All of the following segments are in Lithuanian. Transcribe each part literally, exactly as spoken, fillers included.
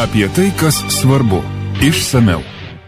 Apie tai, kas svarbu. Išsamiau.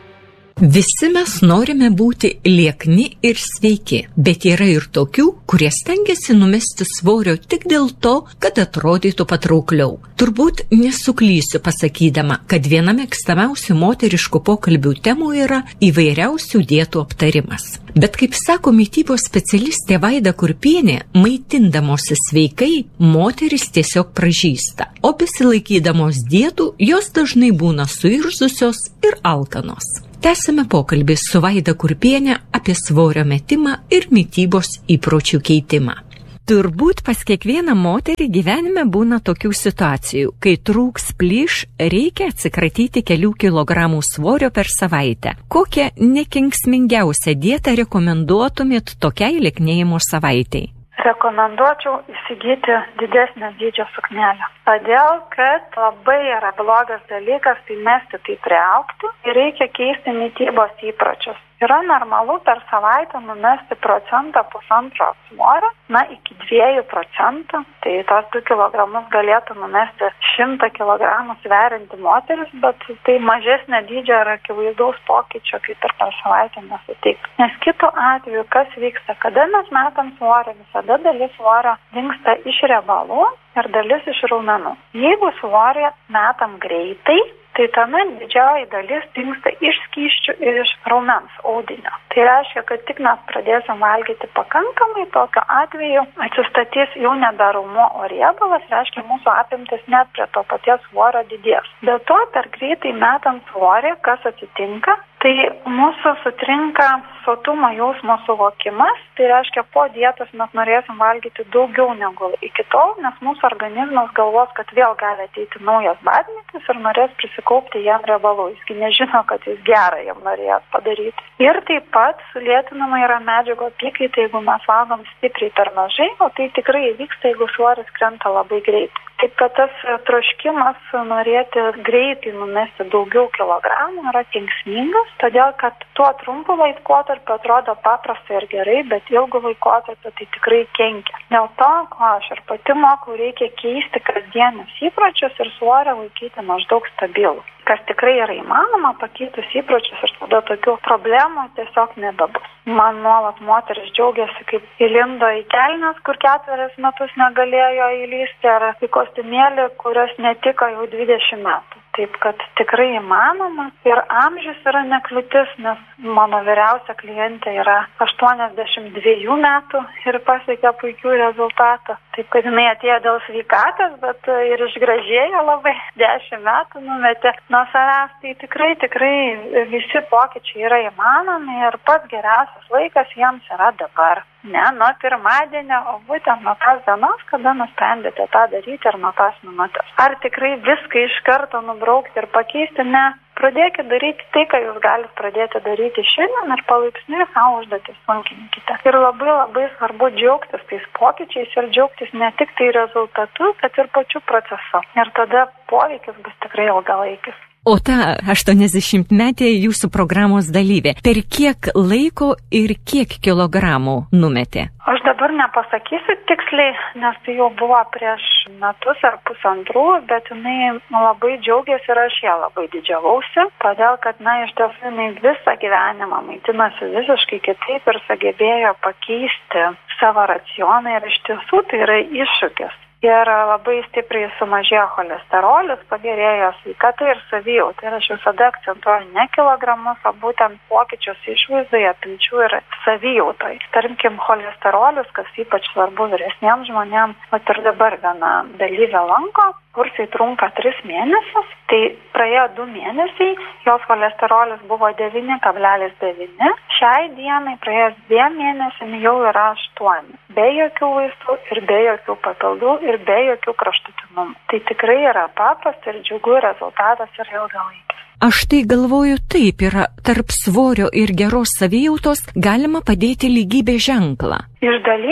Visi mes norime būti liekni ir sveiki, bet yra ir tokių, kurie stengiasi numesti svorio tik dėl to, kad atrodytų patraukliau. Turbūt nesuklysiu pasakydama, kad viena mėgstamiausių moteriškų pokalbių temų yra įvairiausių dietų aptarimas. Bet kaip sako mitybos specialistė Vaida Kurpienė, maitindamosi sveikai, moteris tiesiog pražysta, o besilaikydamos dietų jos dažnai būna suirzusios ir alkanos. Tęsime pokalbį su Vaida Kurpienė apie svorio metimą ir mitybos įpročių keitimą. Turbūt pas kiekvieną moterį gyvenime būna tokių situacijų, kai trūks plyš, reikia atsikratyti kelių kilogramų svorio per savaitę. Kokią nekenksmingiausią dietą rekomenduotumėt tokiai lieknėjimo savaitei? Rekomenduočiau įsigyti didesnio dydžio suknelę. Todėl, kad labai yra blogas dalykas tai mesti tai priaugti ir reikia keisti mitybos įpročius. Yra normalu per savaitę numesti procentą pusantro svorio, na iki dviejų procentų, tai tos du kilogramus galėtų numesti šimtą kilogramų sverianti moteris, bet tai mažesnė dydžio ir akivaizdaus pokyčio kaip ir per savaitę nesuteiks. Nes kitu atveju, kas vyksta, kada mes metam svorio, visada dalis svorio dingsta iš riebalų ir dalis iš raumenų. Jeigu svorį metam greitai, tai tuomet didžioji dalis dingsta iš skysčių ir iš raumens audinio. Tai reiškia, kad tik mes pradėsim valgyti pakankamai, tokiu atveju atsistatys jau nebe raumuo, o riebalas, reiškia mūsų apimtis net prie to paties svorio didės. Be to, per greitai metant svorį, kas atsitinka, tai mūsų sutrinka sotumo jausmo suvokimas, tai reiškia, po dietos mes norėsim valgyti daugiau negu iki tol, nes mūsų organizmas galvos, kad vėl gali ateiti naujas badmetis ir norės prisikaupti jam riebalų. Jis nežino, kad jis gerą jam norės padaryti. Ir taip pat sulėtinama yra medžiagų apykaita, jeigu mes valgom stipriai per mažai, o tai tikrai vyksta, jeigu svoris krenta labai greitai. Taip kad tas troškimas norėti greitai numesti daugiau kilogramų yra kenksmingas, todėl kad tuo trumpu laikotarpiu atrodo paprasta ir gerai, bet ilgu laikotarpiu tai tikrai kenkia. Dėl to, ko aš ir pati moku, reikia keisti kasdienius įpročius ir svorį laikyti maždaug stabilų. Kas tikrai yra įmanoma, pakeitus įpročius ir tada tokių problemų tiesiog nebebus. Man nuolat moteris džiaugiasi, kaip įlindo į kelnes, kur ketverius metus negalėjo įlysti, ar į kostiumėlį, kurios netiko jau dvidešimt metų. Taip, kad tikrai įmanoma ir amžius yra nekliūtis, nes mano vyriausia klientė yra aštuoniasdešimt dviejų metų ir pasiekė puikių rezultatų. Taip, kad jinai atėjo dėl sveikatos, bet ir išgražėjo labai, dešimt metų numetė nuo savęs. Tai tikrai, tikrai visi pokyčiai yra įmanomi ir pats geriausias laikas jiems yra dabar. Ne nuo pirmadienio, o būtent nuo tos dienos, kada nusprendėte tą daryti ir nuo tos minutės. Ar tikrai viską iš karto nubraukti ir pakeisti? Ne. Pradėkite daryti tai, ką jūs galite pradėti daryti šiandien ir palaipsniui savo užduotis sunkinkite. Ir labai labai svarbu džiaugtis tais pokyčiais ir džiaugtis ne tik tai rezultatu, bet ir pačiu procesu. Ir tada poveikis bus tikrai ilgalaikis. O ta aštuoniasdešimtmetė jūsų programos dalyvė, per kiek laiko ir kiek kilogramų numetė? Aš dabar nepasakysiu tiksliai, nes tai jau buvo prieš metus ar pusantrų, bet jinai labai džiaugiasi ir aš ją labai didžiavausi, todėl kad, na, iš tiesų jinai visą gyvenimą maitinasi visiškai kitaip ir sugebėjo pakeisti savo racioną ir iš tiesų tai yra iššūkis. Ir labai stipriai sumažėjo cholesterolis, pagerėjo sveikata ir savijauta. Ir aš visada akcentuoju ne kilogramus, o būtent pokyčius išvaizdoje, apimčių ir savijautoje. Tarkim, cholesterolis, kas ypač svarbu vyresniems žmonėms, vat ir dabar viena dalyvė lanko, kursai trunka tris mėnesius, tai praėjo du mėnesiai, jos cholesterolis buvo devyni kablelis devyni, šiai dienai praėjus dviem mėnesiam jau yra aštuoni, be jokių vaistų ir be jokių papildų ir be jokių kraštutinumų. Tai tikrai yra paprasta ir džiugu, rezultatas yra ilgalaikis. Aš tai galvoju, taip yra, tarp svorio ir geros savijautos galima padėti lygybės ženklą. Iš dalies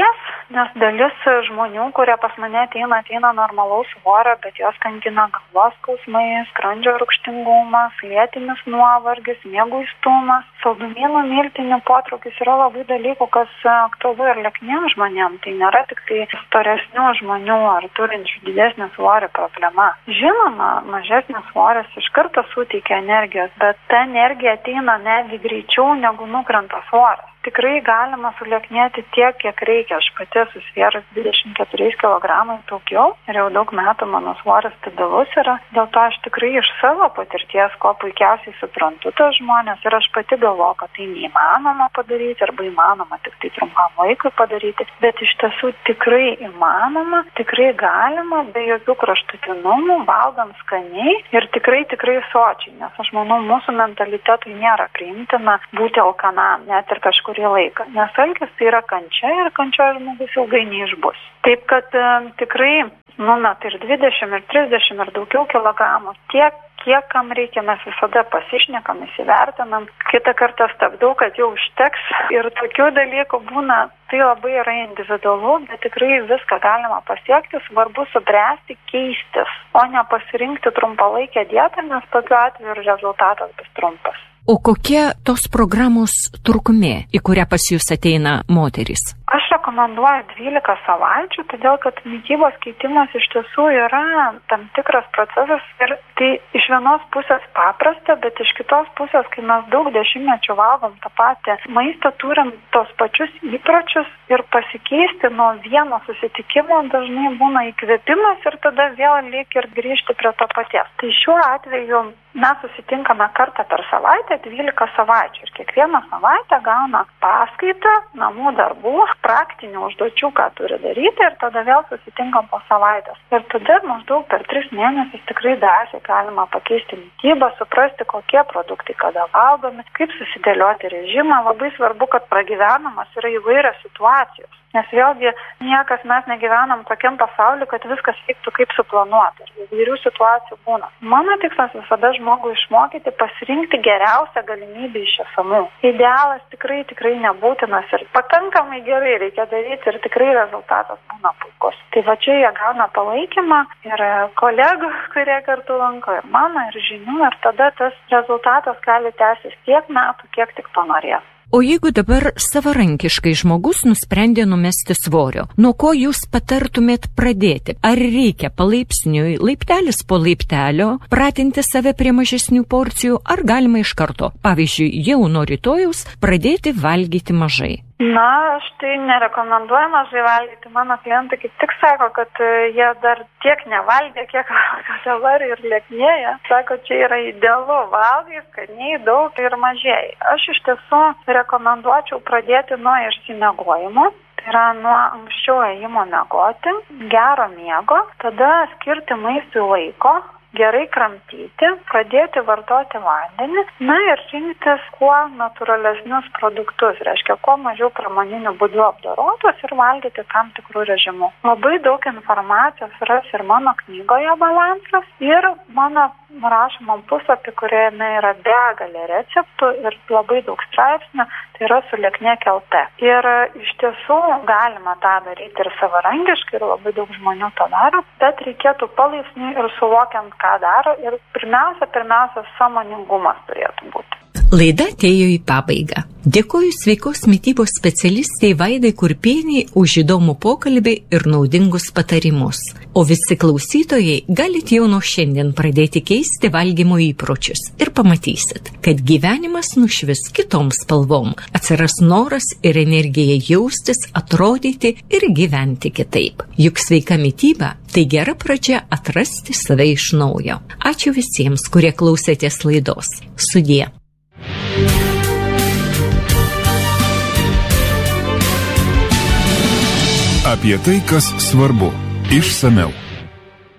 nes dalis žmonių, kurie pas mane ateina, ateina normalaus svorio, bet jos kankina galvos skausmai, skrandžio rūgštingumas, lėtinis nuovargis, mieguistumas, saldumynų miltinių potraukis yra labai dalykų, kas aktualu ir liekniems žmonėms. Tai nėra tik tai storesnių žmonių ar turinčių didesnį svorį problema. Žinoma, mažesnis svoris iš karto suteikia energijos, bet ta energija ateina netgi greičiau negu nukrenta svoris. Tikrai galima sulieknėti tiek, kiek reikia. Aš pati esu svėrus dvidešimt keturiais kilogramais daugiau ir jau daug metų mano svoris stabilus yra. Dėl to aš tikrai iš savo patirties, ko puikiausiai suprantu tos žmonės ir aš pati galvoju, kad tai neįmanoma padaryti arba įmanoma tik tai trumpam laikui padaryti. Bet iš tiesų tikrai įmanoma, tikrai galima, be jokių kraštutinumų, valgant skaniai ir tikrai, tikrai sočiai. Nes aš manau, mūsų mentalitetui nėra priimtina būti alkanam, net ir kažkur laiką, nes alkis tai yra kančia ir kančia žmogus ilgai neišbus. Taip, kad e, tikrai numet ir dvidešimt, ir trisdešimt, ir daugiau kilogramų, tiek, kiek kam reikia, mes visada pasišnekam, įsivertinam. Kitą kartą stabdau, kad jau užteks ir tokių dalykų būna, tai labai yra individualu, bet tikrai viską galima pasiekti, svarbu subręsti, keistis, o ne pasirinkti trumpalaikę dietą, nes tokiu atveju rezultatas bus trumpas. O kokia tos programos trukmė, į kurią pas jūs ateina moterys? Aš rekomenduoju dvylika savaičių, todėl kad mitybos keitimas iš tiesų yra tam tikras procesas ir tai iš vienos pusės paprasta, bet iš kitos pusės, kai mes daug dešimtmečių valgom tą patį maistą, turim tos pačius įpročius ir pasikeisti nuo vieno susitikimo dažnai būna įkvėpimas ir tada vėl lyg ir grįžti prie to paties. Tai šiuo atveju mes susitinkame kartą per savaitę, dvylika savaičių ir kiekvieną savaitę gauna paskaitą, namų darbų, praktinių užduočių, ką turi daryti ir tada vėl susitinkam po savaitės. Ir tada maždaug per tris mėnesius tikrai drąsiai galima pakeisti mitybą, suprasti, kokie produktai kada valgomi, kaip susidėlioti režimą. Labai svarbu, kad pragyvenamas yra įvairios situacijos. Nes vėlgi niekas mes negyvenam tokiam pasauliu, kad viskas vyktų kaip suplanuota. Ir įvairių situacijų būna. Mano tikslas visada žmogų išmokyti pasirinkti geriausią galimybę iš esamų. Idealas tikrai, tikrai nebūtinas ir pakankamai gerai reikia daryti ir tikrai rezultatas būna puikus. Tai va čia jie gauna palaikymą ir kolegų, kurie kartu lanko, ir mano, ir žinių, ir tada tas rezultatas gali tęsis tiek metų, kiek tik to norės. O jeigu dabar savarankiškai žmogus nusprendė numesti svorio, nuo ko jūs patartumėt pradėti? Ar reikia palaipsniui, laiptelis po laiptelio, pratinti save prie mažesnių porcijų, ar galima iš karto, pavyzdžiui, jau nuo rytojaus pradėti valgyti mažai? Na, aš tai nerekomenduoju mažai valgyti. Mano klientai kaip tik sako, kad jie dar tiek nevalgė, kiek dabar ir lieknėja. Sako, čia yra idealu, valgai skaniai, daug ir mažai. Aš iš tiesų rekomenduočiau pradėti nuo išsimiegojimo. Tai yra nuo anksčiau ėjimo miegoti, gero miego, tada skirti maistui laiko, gerai kramtyti, pradėti vartoti vandenį, na ir rinktis kuo natūralesnius produktus, reiškia, kuo mažiau pramoninių būdų apdorotus ir valgyti tam tikrų režimų. Labai daug informacijos ras ir mano knygoje Balansas ir mano rašomam puslapį, kuriame yra begalė receptų ir labai daug straipsnių, tai yra Sulieknėk L T. Ir iš tiesų galima tą daryti ir savarankiškai, ir labai daug žmonių to daro, bet reikėtų palaipsniui ir suvokiant, ką daro, ir pirmiausia, pirmiausia, sąmoningumas turėtų būti. Laida atėjo į pabaigą. Dėkoju sveikos mitybos specialistei Vaidai Kurpieniai už įdomų pokalbį ir naudingus patarimus. O visi klausytojai galite jau nuo šiandien pradėti keisti valgymo įpročius ir pamatysit, kad gyvenimas nušvis kitom spalvom, atsiras noras ir energija jaustis, atrodyti ir gyventi kitaip. Juk sveika mityba tai gera pradžia atrasti save iš naujo. Ačiū visiems, kurie klausėtės laidos. Sudie. Apie tai, kas svarbu, išsameu.